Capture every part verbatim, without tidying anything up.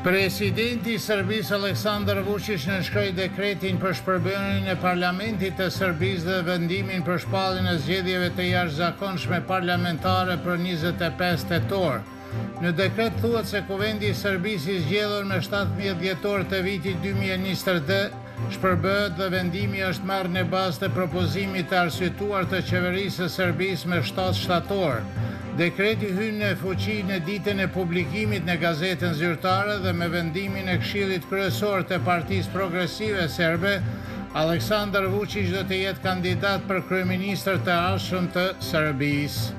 Presidenti i Serbisë Aleksandar Vučić nënshkroi dekretin për shpërblyerjen e Parlamentit të Serbisë dhe vendimin për shpalljen e zgjedhjeve të jashtëzakonshme parlamentare për njëzet e pesë tetor. Në dekret thuhet se Kuvendi i Serbisë i zgjedhur me shtatëmbëdhjetë dhjetor të vitit dy mijë e njëzet e dy shpërbëhet dhe vendimi është marrë në bazë të propozimit të arsyetuar të qeverisë së Serbisë me shtatë shtator. Dekreti hyn në fuqi në ditën e publikimit në gazetën zyrtare dhe me vendimin e Këshillit Kryesor të Partisë Progresive Serbe, Aleksandar Vučić do të jetë kandidat për kryeministër të ardhshëm të Serbisë.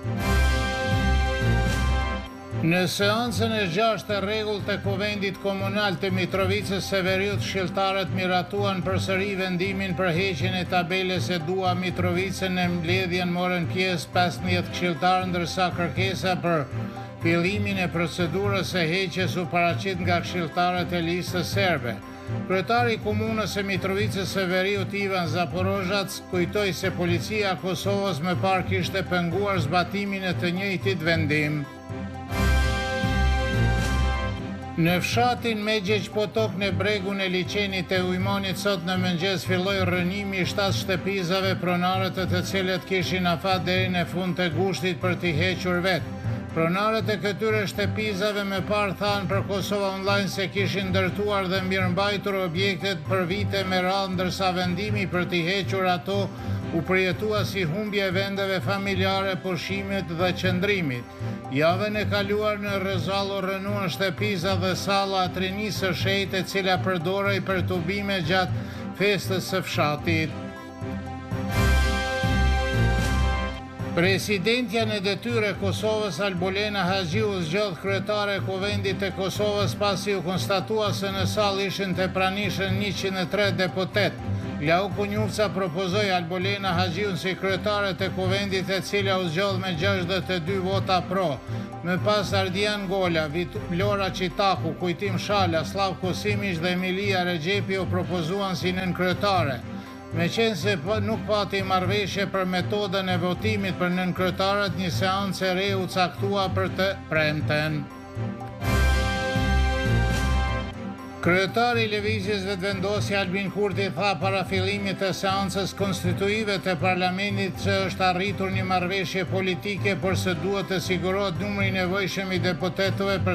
Në seancën e gjashtë të rregullt të Kuvendit Komunal të Mitrovicës Severiut, këshilltarët miratuan përsëri vendimin për heqjen e tabeles e dua Mitrovice. Në mbledhjen morën pjesë pesëmbëdhjetë këshilltarë, ndërsa kërkesa për fillimin e procedurës së heqjes u paraqit nga këshilltarët e listës serbe. Kryetari i komunës së Mitrovicës Severiut Ivan Zaporozhac kujtoi se policia e Kosovës më parë kishte penguar zbatimin e të njëjtit vendim. Në fshatin Megjeq Potok në bregun e liçenit të Ujmonit sot në mëngjes filloi rrënimi i shtatë shtëpizave pronare të të cilët kishin afat deri në fund të gushtit për t'i hequr vetë. Pronarët e këtyre shtëpizave më parë thanë për Kosova Online se kishin ndërtuar dhe mirëmbajtur objektet për vite me radhë, ndërsa vendimi për t'i hequr ato u përjetua si humbje e vendeve familjare, pushimit dhe qëndrimit. Javën e kaluar në Rrezallo rrënuan shtëpiza dhe salla atrinisë së shenjtë, e cila përdorej për tubime gjatë festës së fshatit. Presidentja në detyrë e Kosovës Albolena Haxhiu zgjodh kryetare e Kuvendit të Kosovës pasi u konstatua se në sallë ishin të pranishëm njëqind e tre deputet. Lau Kunjufca propozoi Albolena Haxhiun si kryetare të Kuvendit, e cila u zgjodh me gjashtëdhjetë e dy vota pro. Më pas Ardian Gola, Vlora Qitaku, Kujtim Shala, Slavko Simić dhe Emilia Regjepi u propozuan si nënkryetare. Meqense nuk pati marrëveshje për metodën e votimit për nënkryetarët, një seancë e re u caktua për të premten. Kryetari i Lëvizjes Vetëvendosje Albin Kurti tha para fillimit të seancës konstituive të parlamentit se është arritur një marrëveshje politike, por se duhet të sigurohet numri i nevojshëm i deputetëve për